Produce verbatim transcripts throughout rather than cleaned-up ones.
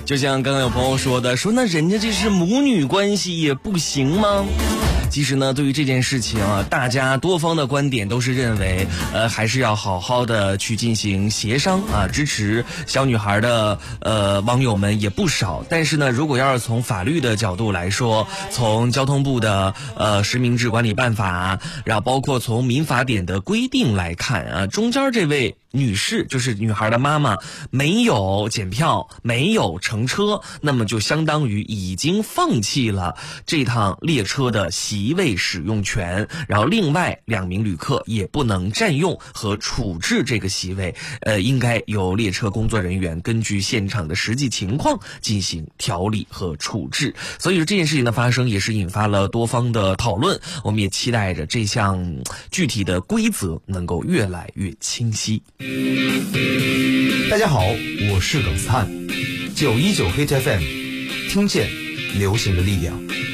就像刚刚有朋友说的，说那人家这是母女关系也不行吗？其实呢，对于这件事情啊，大家多方的观点都是认为，呃，还是要好好的去进行协商啊，支持小女孩的呃网友们也不少。但是呢，如果要是从法律的角度来说，从交通部的呃实名制管理办法，然后包括从民法典的规定来看啊，中间这位女士就是女孩的妈妈没有检票，没有乘车，那么就相当于已经放弃了这趟列车的席位使用权，然后另外两名旅客也不能占用和处置这个席位，呃，应该由列车工作人员根据现场的实际情况进行调理和处置。所以说这件事情的发生也是引发了多方的讨论，我们也期待着这项具体的规则能够越来越清晰。 大家好，我是耿斯坦，九一九 Hit F M， 听见流行的力量。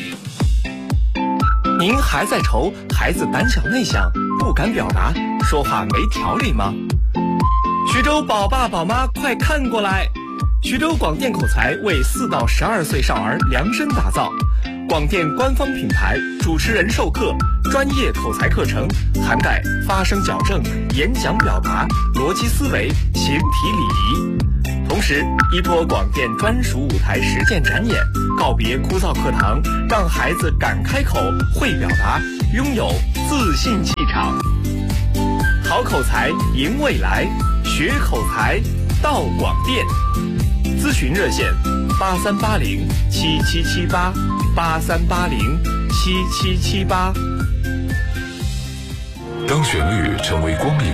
您还在愁孩子胆小内向，不敢表达，说话没条理吗？徐州宝爸宝妈快看过来，徐州广电口才为四到十二岁少儿量身打造，广电官方品牌，主持人授课，专业口才课程，涵盖发声矫正、演讲表达、逻辑思维、形体礼仪。同时，依托广电专属舞台实践展演，告别枯燥课堂，让孩子敢开口、会表达，拥有自信气场。好口才赢未来，学口才到广电。咨询热线：八三八零七七七八，八三八零七七七八。 当旋律成为光影